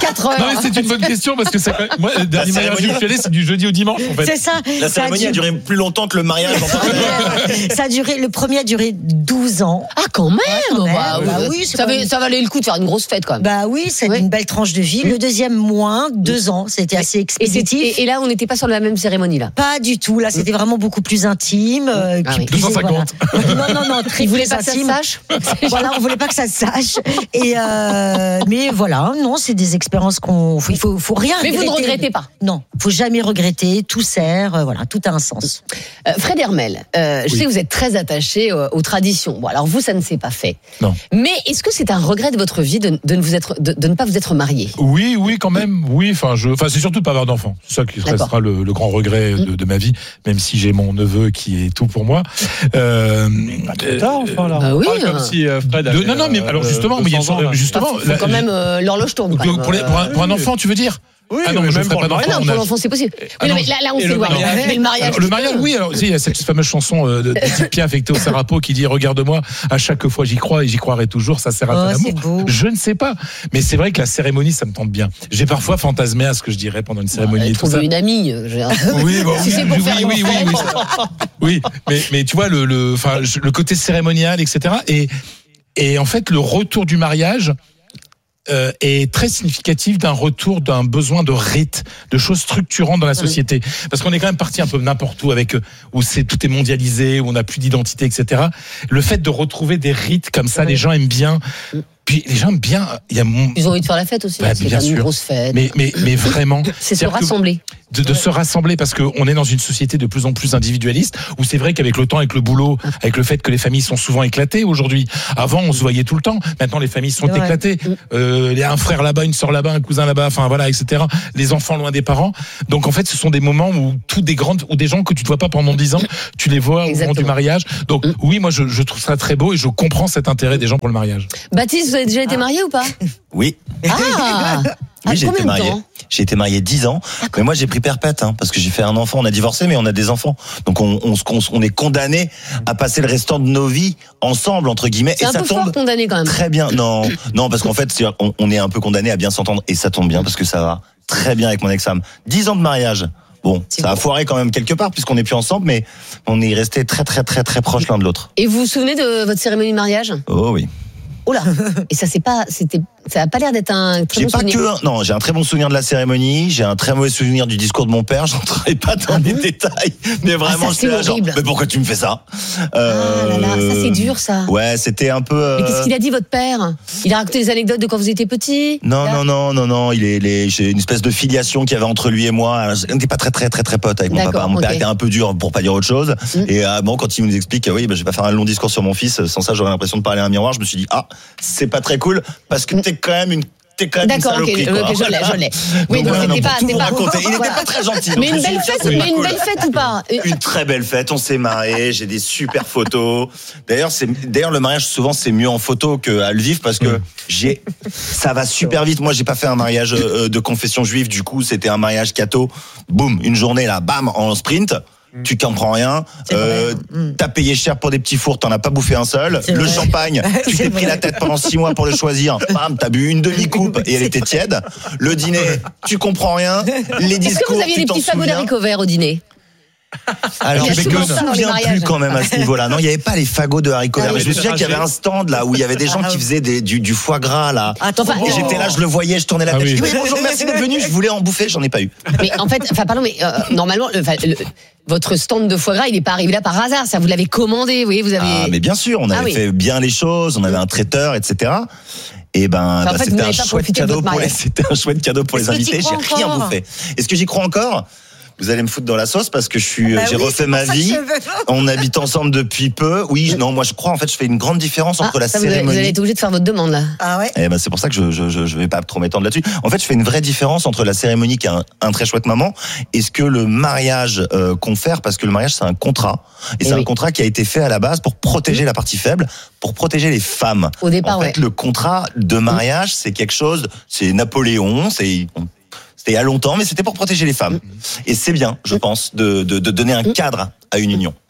vingt-quatre heures. Non, mais c'est une bonne question parce que c'est quand même, moi, le dernier mariage que je suis allé, c'est du jeudi au dimanche, en fait. C'est ça. La cérémonie a duré plus longtemps que le mariage. Ça a duré, le premier a duré douze ans. Ah, quand même, ouais, quand même. Bah, Bah, oui, oui, ça, valait, ça valait le coup de faire une grosse fête, quand même. Bah oui, c'est ouais. une belle tranche de vie. Le deuxième, moins, deux ans. C'était assez expéditif. Et, et, et là, on n'était pas sur la même cérémonie, là. Pas du tout. Là, c'était vraiment beaucoup plus intime. Euh, ah, oui. deux cent cinquante. Voilà. Non, non, non. Très Ils voulaient pas que ça se sache. Voilà, on voulait pas que ça se sache. Et euh, mais voilà, non, c'est des expériences qu'on, il faut, faut rien. Mais regretter. vous ne regrettez pas. Non, faut jamais regretter. Tout sert, euh, voilà, tout a un sens. Euh, Fred Hermel, euh, je oui. sais que vous êtes très attaché aux, aux traditions. Bon, alors vous, ça ne s'est pas fait. Non. Mais est-ce que c'est un regret de votre vie de, de ne vous être, de, de ne pas vous être marié? Oui, oui, quand même. Oui, enfin, je, enfin, c'est surtout de pas avoir d'enfant. C'est ça qui restera le, le grand regret de, de ma vie, même si j'ai mon neveu qui est tout pour moi. Euh, pas trop tard, enfin là. Bah oui. Comme si euh, Fred de, avait, non, non, mais alors justement, euh, mais il y a ans, justement, bah, faut, faut quand même euh, l'horloge tourne. Quand pour, même. Pour, les, pour, un, pour un enfant, tu veux dire? Oui, ah non, mais je même ferai pour pas le mariage. d'enfant. Non, pour l'enfant, c'est possible. Oui, ah non, mais là, là, on s'éloigne. Mais le mariage. Alors, le mariage, oui. Alors, il y a cette fameuse chanson euh, de Edith Piaf avec Théo Sarapo qui dit regarde-moi, à chaque fois j'y crois et j'y croirai toujours. Ça sert à oh, l'amour. Je ne sais pas, mais c'est vrai que la cérémonie, ça me tente bien. J'ai parfois fantasmé à ce que je dirais pendant une cérémonie. Ouais, et tout ça. Une amie. Oui, bon, si oui, c'est pour oui, faire oui, oui, oui, oui, oui, mais mais tu vois le le enfin le côté cérémonial, et cetera. Et et en fait le retour du mariage. Euh, est très significatif d'un retour d'un besoin de rite, de choses structurantes dans la société. Parce qu'on est quand même parti un peu n'importe où avec où c'est tout est mondialisé, où on n'a plus d'identité, et cetera. Le fait de retrouver des rites comme ça, les gens aiment bien. Puis les gens aiment bien. Il y a mon... Ils ont envie de faire la fête aussi. Bah, c'est bien une sûr. grosse fête. Mais mais mais vraiment. C'est se rassembler. De, de ouais. se rassembler parce qu'on est dans une société de plus en plus individualiste où c'est vrai qu'avec le temps, avec le boulot, avec le fait que les familles sont souvent éclatées aujourd'hui. Avant, on se voyait tout le temps. Maintenant, les familles sont ouais. éclatées. Euh, il y a un frère là-bas, une sœur là-bas, un cousin là-bas, enfin voilà, et cetera. Les enfants loin des parents. Donc en fait, ce sont des moments où tout des grandes, ou des gens que tu ne vois pas pendant dix ans, tu les vois Exactement. Au moment du mariage. Donc mmh. oui, moi je, je trouve ça très beau et je comprends cet intérêt des gens pour le mariage. Baptiste, vous avez déjà été marié ou pas? Oui. Ah. Oui, j'ai été marié. J'ai été marié dix ans. Mais moi, j'ai pris perpète, hein, parce que j'ai fait un enfant. On a divorcé, mais on a des enfants. Donc, on, on, on est condamné à passer le restant de nos vies ensemble, entre guillemets. C'est et un ça peu tombe fort condamné quand même. Très bien. Non, non, parce qu'en fait, on, on est un peu condamné à bien s'entendre. Et ça tombe bien, parce que ça va très bien avec mon ex-femme. Dix ans de mariage. Bon, c'est ça beau. A foiré quand même quelque part, puisqu'on n'est plus ensemble, mais on est resté très, très, très, très proches l'un de l'autre. Et vous vous souvenez de votre cérémonie de mariage? Oh oui. Oh là. Et ça c'est pas, c'était, ça a pas l'air d'être un très j'ai bon pas souvenir. Que, non, j'ai un très bon souvenir de la cérémonie, j'ai un très mauvais souvenir du discours de mon père. J'entrerai pas dans ah les bon détails, mais vraiment, ah, ça, c'est là, genre, mais pourquoi tu me fais ça? euh, Ah là là, ça c'est dur ça. Ouais, c'était un peu. Euh... Mais qu'est-ce qu'il a dit votre père? Il a raconté des anecdotes de quand vous étiez petit? Non, là... non, non, non, non. Il est, les, j'ai une espèce de filiation qu'il y avait entre lui et moi. On n'était pas très, très, très, très potes avec mon D'accord, papa. Mon okay. père était un peu dur pour pas dire autre chose. Mm. Et euh, bon, quand il nous explique, oui, bah, je vais pas faire un long discours sur mon fils. Sans ça, j'aurais l'impression de parler à un miroir. Je me suis dit, ah, c'est pas très cool parce que t'es quand même une D'accord, ok, okay, je l'ai, je l'ai. Oui, donc, donc c'était pas, c'était pas. Il n'était pas très gentil. Mais une belle fête, mais une belle fête ou pas? Une très belle fête. On s'est mariés. J'ai des super photos. D'ailleurs, c'est, d'ailleurs, le mariage souvent c'est mieux en photo qu'à le vivre parce que j'ai, ça va super vite. Moi, j'ai pas fait un mariage de confession juive. Du coup, c'était un mariage catho. Boum, une journée là, bam, en sprint. Tu comprends rien, euh, t'as payé cher pour des petits fours, t'en as pas bouffé un seul. C'est le vrai. Champagne, tu t'es pris la tête pendant six mois pour le choisir. Bam, t'as bu une demi-coupe et elle était tiède. Le dîner, tu comprends rien. Les discours, est-ce que vous aviez tu des petits fagots d'haricots verts au dîner? Alors, je me souviens plus quand même à ce niveau-là. Non, il n'y avait pas les fagots de haricots verts. Ah, mais je me souviens qu'il y avait un stand là où il y avait des gens qui faisaient des, du, du foie gras là. Attends, enfin, et j'étais là, je le voyais, je tournais la tête. Ah oui. Je dis, oui, bonjour, merci d'être venu. Je voulais en bouffer, j'en ai pas eu. Mais en fait, enfin, pardon, mais euh, normalement, le, le, votre stand de foie gras, il n'est pas arrivé là par hasard. Ça, vous l'avez commandé, vous voyez, vous avez. Ah, mais bien sûr, on avait ah, oui. fait bien les choses. On avait un traiteur, et cetera. Et ben, enfin, bah, c'était un chouette cadeau pour les, c'était un chouette cadeau pour les invités. J'ai rien bouffé. Est-ce que j'y crois encore? Vous allez me foutre dans la sauce parce que je suis, bah j'ai oui, refait ma vie. On habite ensemble depuis peu. Oui, non, moi je crois en fait, je fais une grande différence entre ah, la ça, cérémonie. Vous allez être obligé de faire votre demande là. Ah ouais. Et ben c'est pour ça que je, je, je, je vais pas trop m'étendre là-dessus. En fait, je fais une vraie différence entre la cérémonie qui est un, un très chouette moment et ce que le mariage euh, confère, parce que le mariage c'est un contrat et, et c'est oui. un contrat qui a été fait à la base pour protéger mmh. la partie faible, pour protéger les femmes. Au départ, en fait, ouais. le contrat de mariage, mmh. c'est quelque chose, c'est Napoléon, c'est C'était il y a longtemps, mais c'était pour protéger les femmes. Et c'est bien, je pense, de, de, de donner un cadre à une union.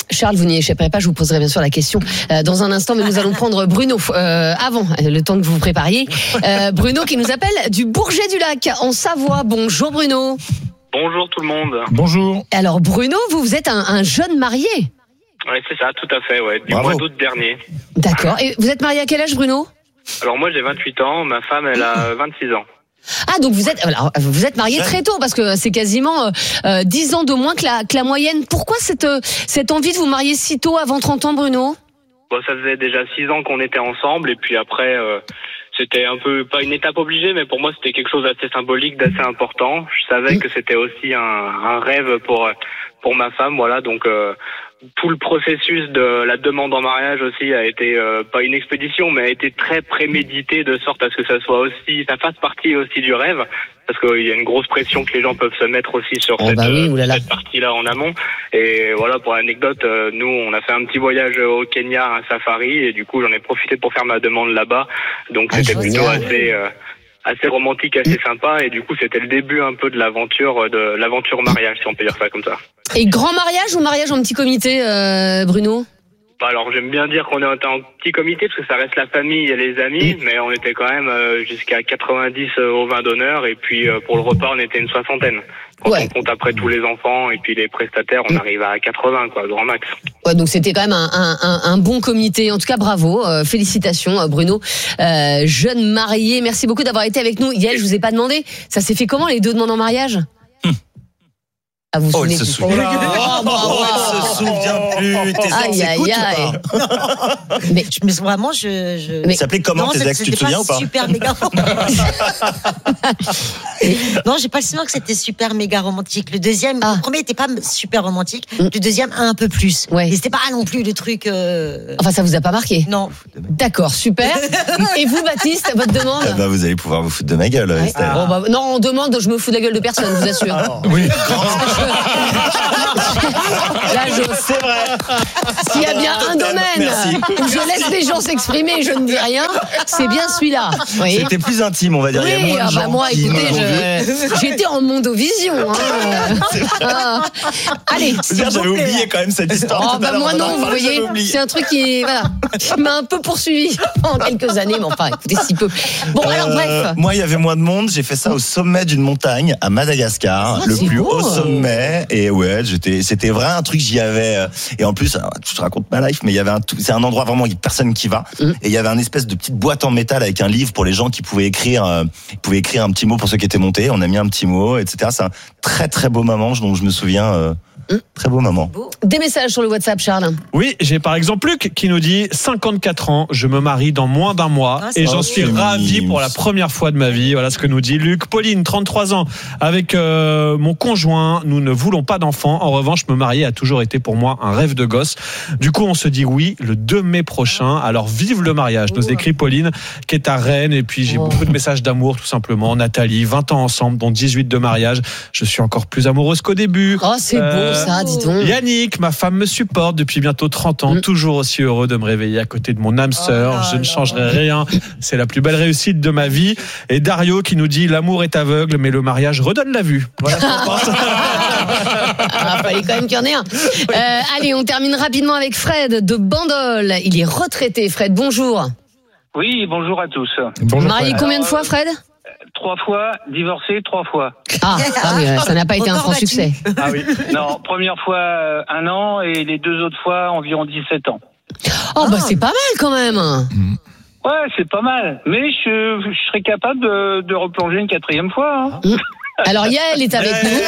Charles, vous n'y échapperez pas, je vous poserai bien sûr la question euh, dans un instant, mais nous allons prendre Bruno euh, avant, le temps que vous vous prépariez. Euh, Bruno qui nous appelle du Bourget-du-Lac, en Savoie. Bonjour Bruno. Bonjour tout le monde. Bonjour. Alors Bruno, vous, vous êtes un, un jeune marié. Oui, c'est ça, tout à fait, ouais, du Bravo. mois d'août dernier. D'accord. Et vous êtes marié à quel âge Bruno ? Alors moi j'ai vingt-huit ans, ma femme elle a vingt-six ans. Ah, donc vous êtes, alors, vous êtes marié très tôt, parce que c'est quasiment euh, dix ans de moins que la, que la moyenne. Pourquoi cette, cette envie de vous marier si tôt, avant trente ans Bruno ? Bon, ça faisait déjà six ans qu'on était ensemble et puis après euh, c'était un peu, pas une étape obligée, mais pour moi c'était quelque chose d'assez symbolique, d'assez important. Je savais que c'était aussi un, un rêve pour, pour ma femme, voilà, donc... Euh, tout le processus de la demande en mariage aussi a été euh, pas une expédition, mais a été très prémédité de sorte à ce que ça soit aussi, ça fasse partie aussi du rêve, parce qu'il y a une grosse pression que les gens peuvent se mettre aussi sur oh cette, bah oui, euh, cette partie-là en amont. Et voilà, pour l'anecdote, euh, nous on a fait un petit voyage au Kenya, un safari, et du coup j'en ai profité pour faire ma demande là-bas. Donc c'était ah, plutôt assez. Euh, assez romantique, assez sympa, et du coup c'était le début un peu de l'aventure de l'aventure mariage, si on peut dire ça comme ça. Et grand mariage ou mariage en petit comité, euh, Bruno ? Alors j'aime bien dire qu'on est en petit comité parce que ça reste la famille et les amis, mais on était quand même euh, jusqu'à quatre-vingt-dix euh, au vin d'honneur, et puis euh, pour le repas on était une soixantaine. Quand ouais. on compte après tous les enfants et puis les prestataires, on arrive à quatre-vingts, quoi, grand max. Ouais, donc c'était quand même un, un, un bon comité. En tout cas, bravo, euh, félicitations Bruno, euh, jeune marié. Merci beaucoup d'avoir été avec nous. Yael, je vous ai pas demandé, ça s'est fait comment les deux demandes en mariage ? Ah, vous oh, elle se souvient plus. Oh, oh, elle se souvient plus. Tes aïe, aïe, aïe. Mais, mais vraiment, je. je... Mais... Ça s'appelait comment non, tes ex, tu te souviens ou pas ? Super méga Non, j'ai pas le souvenir que c'était super méga romantique. Le deuxième, ah. le premier était pas super romantique. Mm. Le deuxième, un peu plus. Ouais. Et c'était pas non plus le truc. Euh... Enfin, ça vous a pas marqué ? Non. D'accord, super. Et vous, Baptiste, votre demande ? eh ben, vous allez pouvoir vous foutre de ma gueule, ouais. Estelle. Bon, bah, non, on demande, je me fous de la gueule de personne, je vous assure. Oh. Oui. Là, je... C'est vrai. S'il y a bien un domaine Merci. où je laisse les gens s'exprimer et je ne dis rien, c'est bien celui-là. Oui. C'était plus intime, on va dire. Oui, il y a moins ah de bah gens moi, qui écoutez, je... j'étais en mondovision. Hein. Ah. Allez, j'avais oublié quand même cette histoire. Oh, bah moi non, vous voyez, c'est un truc qui, voilà, qui m'a un peu poursuivi pendant quelques années, mais enfin, écoutez, si peu. Bon, alors euh, bref. Moi, il y avait moins de monde. J'ai fait ça au sommet d'une montagne à Madagascar, ah, le plus beau. haut sommet. Et ouais, j'étais, c'était vraiment un truc, j'y avais. Et en plus, alors, je te raconte ma life, mais il y avait un, c'est un endroit vraiment où personne qui va. Mm. Et il y avait un espèce de petite boîte en métal avec un livre pour les gens qui pouvaient écrire, euh, pouvaient écrire un petit mot pour ceux qui étaient montés. On a mis un petit mot, et cetera. C'est un très très beau moment dont je me souviens. Euh, Très beau moment. Des messages sur le WhatsApp, Charles. Oui, j'ai par exemple Luc qui nous dit cinquante-quatre ans, je me marie dans moins d'un mois ah, et j'en suis ravi pour la première fois de ma vie. Voilà ce que nous dit Luc. Pauline, trente-trois ans, avec euh, mon conjoint, nous ne voulons pas d'enfants. En revanche, me marier a toujours été pour moi un rêve de gosse. Du coup, on se dit oui le deux mai prochain. Alors vive le mariage, nous écrit Pauline qui est à Rennes. Et puis j'ai oh. beaucoup de messages d'amour tout simplement. Nathalie, vingt ans ensemble, dont dix-huit de mariage. Je suis encore plus amoureuse qu'au début. Oh, c'est euh, beau. Ça, dis donc. Yannick, ma femme me supporte depuis bientôt trente ans, mmh. toujours aussi heureux de me réveiller à côté de mon âme sœur. Oh je ne changerai rien. C'est la plus belle réussite de ma vie. Et Dario qui nous dit l'amour est aveugle, mais le mariage redonne la vue. Voilà ce qu'on pense. Ah, fallait quand même qu'il y en ait un. Euh, allez, on termine rapidement avec Fred de Bandol. Il est retraité. Fred, bonjour. Oui, bonjour à tous. Bonjour. Marié combien de fois, Fred ? Trois fois, divorcé trois fois. Ah, ah oui, ça n'a pas été un franc succès. Ah oui. Non, première fois euh, un an et les deux autres fois environ dix-sept ans. Oh bah c'est pas mal quand même. Ouais, c'est pas mal. Mais je, je serais capable de, de replonger une quatrième fois. Hein. Alors Yael est avec nous.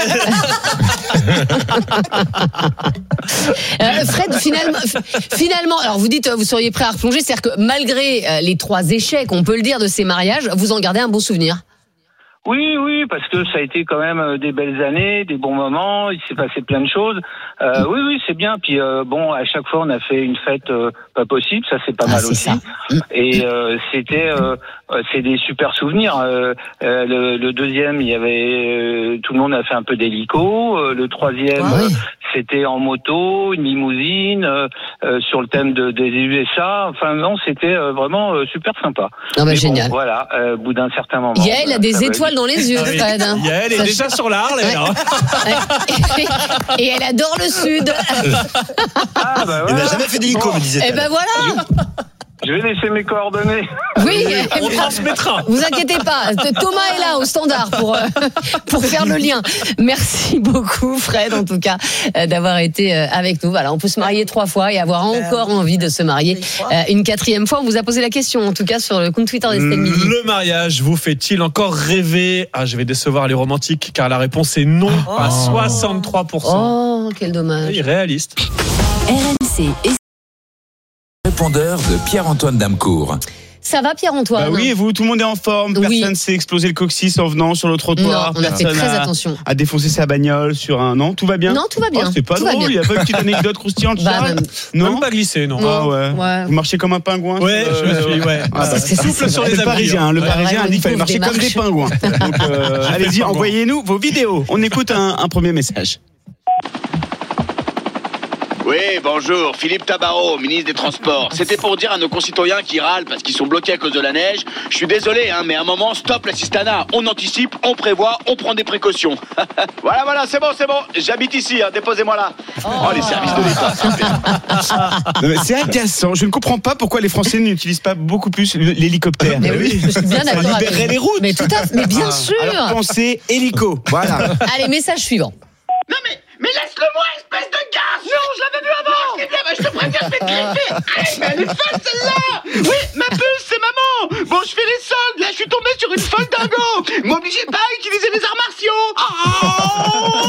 euh, Fred, finalement, finalement, alors vous dites vous seriez prêt à replonger, c'est-à-dire que malgré les trois échecs, on peut le dire, de ces mariages, vous en gardez un bon souvenir. Oui, oui, parce que ça a été quand même des belles années, des bons moments, il s'est passé plein de choses. Euh, oui, oui, c'est bien. Puis euh, bon, à chaque fois, on a fait une fête euh, pas possible, ça c'est pas Ah, mal c'est aussi. ça. Et euh, c'était, euh, euh, c'est des super souvenirs. Euh, euh, le, le deuxième, il y avait, euh, tout le monde a fait un peu d'hélico. Euh, le troisième, Ah oui. euh, c'était en moto, une limousine, euh, euh, sur le thème de, des U S A. Enfin non, c'était euh, vraiment euh, super sympa. Ah bah, Mais génial. Bon, voilà, euh, au bout d'un certain moment. Yael a bah, des ça va étoiles vite. dans les yeux, Ah oui. Fred. hein. Yael est Ça- déjà sur l'Arle, elle, hein. Et elle adore le sud. Ah, bah, Il voilà. n'a jamais fait d'hélico, Bon, me disait-elle. Eh ben voilà. je vais laisser mes coordonnées. Oui, On transmettra. vous inquiétez pas. Thomas est là au standard pour, euh, pour faire le lien. Merci beaucoup, Fred, en tout cas, euh, d'avoir été euh, avec nous. Voilà, on peut se marier trois fois et avoir encore envie de se marier euh, une quatrième fois. On vous a posé la question, en tout cas, sur le compte Twitter d'Estelle Midi. Le mariage vous fait-il encore rêver? Ah, je vais décevoir les romantiques car la réponse est non à soixante-trois pour cent. Oh, quel dommage. Oui, réaliste. R M C et Répondeur de Pierre-Antoine Damcourt. Ça va, Pierre-Antoine? Bah oui, et vous, tout le monde est en forme. Oui. Personne s'est explosé le coccyx en venant sur le trottoir. Non, on a fait Personne très a, attention. a défoncé sa bagnole sur un. Non, tout va bien. Non, tout va bien. Oh, c'est pas Tout va drôle. Il bien. n'y a pas une petite anecdote croustillante. Bah, Charles même- non. Même pas glissé, non. Ah ouais. Ouais. Vous marchez comme un pingouin. Ouais, sur, je me suis, ouais. Ah, bah, c'est ça, souffle c'est sur vrai. les Le Parisiens. Le Ouais, Parisien ouais, a dit qu'il fallait on marcher démarche. comme des pingouins. Donc, euh, J'ai fait allez-y, le pingouin. envoyez-nous vos vidéos. On écoute un, un premier message. Oui, bonjour, Philippe Tabarot, ministre des Transports. C'était pour dire à nos concitoyens qui râlent parce qu'ils sont bloqués à cause de la neige, je suis désolé, hein, mais à un moment, stop l'assistanat. On anticipe, on prévoit, on prend des précautions. Voilà, voilà, c'est bon, c'est bon, j'habite ici, hein, déposez-moi là. Oh, les services de l'État, super. Non, mais C'est agaçant. Je ne comprends pas pourquoi les Français n'utilisent pas beaucoup plus l'hélicoptère. Mais oui, je suis bien Ça d'accord avec libérerait vous. les routes. Mais tout à fait, mais bien Ah. sûr. Alors pensez hélico. Voilà. Allez, message suivant. Non mais, mais laisse-le-moi, espèce de gars. Non, je l'avais vu avant. C'est bien, mais je te préviens, je vais te griffer. Allez, mais elle est folle celle-là. Oui, ma puce, c'est maman. Bon, je fais les soldes, là je suis tombé sur une folle dingo. M'obligez pas à utiliser les arts martiaux.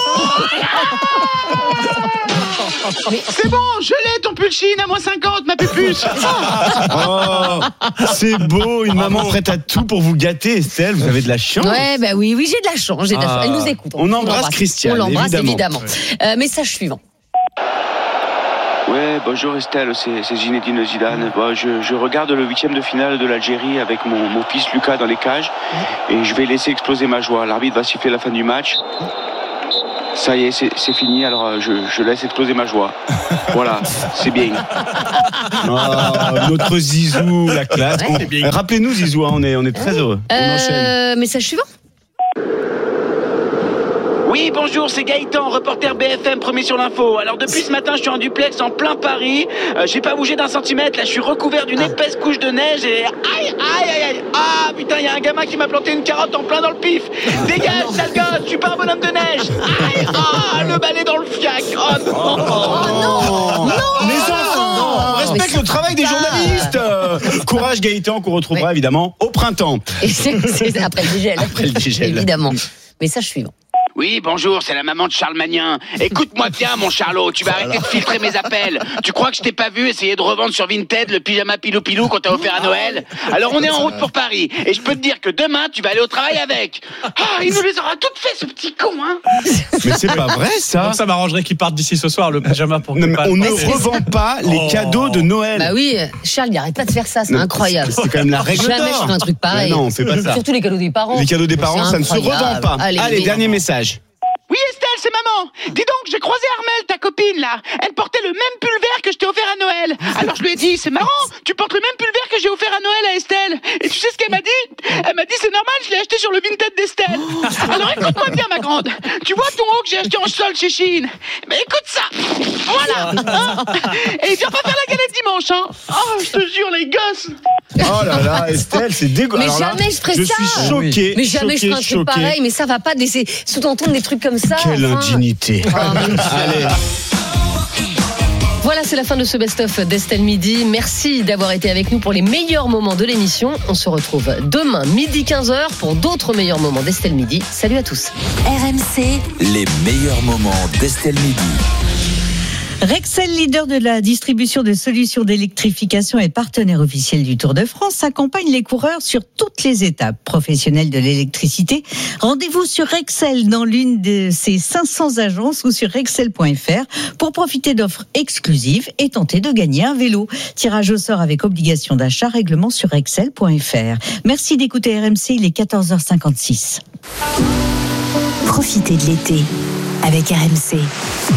Oh c'est bon, je l'ai ton pulchine à moins cinquante, ma pupuce. Oh, c'est beau, une maman prête à tout pour vous gâter, Estelle. Vous avez de la chance. Ouais, bah oui, oui, j'ai de la chance. J'ai de la Ah. chance. Elle nous écoute. On embrasse Christiane, On l'embrasse évidemment. évidemment. Euh, message suivant. Ouais, bonjour Estelle, c'est, c'est Zinedine Zidane. Bon, je, je regarde le huitième de finale de l'Algérie avec mon, mon fils Lucas dans les cages et je vais laisser exploser ma joie. L'arbitre va siffler la fin du match. Ça y est, c'est, c'est fini, alors euh, je, je laisse exploser ma joie. Voilà, c'est bien. Oh, notre Zizou, la classe. Ouais, On- c'est bien. Rappelez-nous Zizou, hein, on est, on est très heureux. On enchaîne. Euh, message suivant. Oui, bonjour, c'est Gaëtan, reporter B F M, premier sur l'info. Alors depuis ce matin, je suis en duplex en plein Paris. Euh, j'ai pas bougé d'un centimètre, là je suis recouvert d'une épaisse couche de neige et aïe, aïe, aïe, aïe. Ah putain, il y a un gamin qui m'a planté une carotte en plein dans le pif. Dégage, sale gosse, je suis pas un bonhomme de neige. Aïe, ah, le balai dans le fiac. Oh non. Oh, non, Les enfants, respecte le travail des journalistes. Euh, Courage Gaëtan, qu'on retrouvera évidemment au printemps. Et c'est, c'est après le dégel. Après le dégel. Évidemment. Message suivant. Oui, bonjour, c'est la maman de Charles Magnin. Écoute-moi bien, mon Charlot, tu vas arrêter de filtrer mes appels. Tu crois que je t'ai pas vu essayer de revendre sur Vinted le pyjama pilou-pilou qu'on t'a offert à Noël? Alors on est en route pour Paris, et je peux te dire que demain, tu vas aller au travail avec. Ah, il nous les aura toutes fait, ce petit con, hein. Mais c'est pas vrai ça. Donc ça m'arrangerait qu'il parte d'ici ce soir, le pyjama pour Non, mais pas- on ne Mais c'est- revend pas les Oh. cadeaux de Noël. Bah oui, Charles, il arrête pas de faire ça, c'est Non, incroyable. c'est- c'est quand même la règle Jamais d'or. je ferai un truc pareil. Mais non, on fait pas ça. Surtout les cadeaux des parents. Les cadeaux des parents, C'est ça ne se incroyable. revend pas. Allez, Allez, dernier message. Oui, Estelle, c'est maman. Dis donc, j'ai croisé Armelle, ta copine, là. Elle portait le même pull vert que je t'ai offert à Noël. Alors je lui ai dit, c'est marrant, tu portes le même pull vert que j'ai offert à Noël à Estelle. Et tu sais ce qu'elle m'a dit? Elle m'a dit, c'est normal, je l'ai acheté sur le Vinted d'Estelle. Alors écoute-moi bien, ma grande. Tu vois ton haut que j'ai acheté en solde chez Chine? Mais écoute ça. Voilà. Hein. Et viens pas faire la galette dimanche, hein. Oh, je te jure, les gosses. Oh là là, Estelle, c'est dégueu. Mais Alors là, jamais je ferais je ça. suis choqué. Mais jamais choqué, je ferais un truc choqué. pareil. Mais ça va pas de laisser sous-entendre des trucs comme ça. Quelle enfin. indignité. Ah, mais- Allez. Voilà, c'est la fin de ce best-of d'Estelle Midi. Merci d'avoir été avec nous pour les meilleurs moments de l'émission. On se retrouve demain, midi quinze heures, pour d'autres meilleurs moments d'Estelle Midi. Salut à tous. R M C, Les meilleurs moments d'Estelle Midi. Rexel, leader de la distribution de solutions d'électrification et partenaire officiel du Tour de France, accompagne les coureurs sur toutes les étapes professionnelles de l'électricité. Rendez-vous sur Rexel dans l'une de ses cinq cents agences ou sur rexel point f r pour profiter d'offres exclusives et tenter de gagner un vélo. Tirage au sort avec obligation d'achat, règlement sur rexel point f r. Merci d'écouter R M C, il est quatorze heures cinquante-six. Profitez de l'été avec R M C.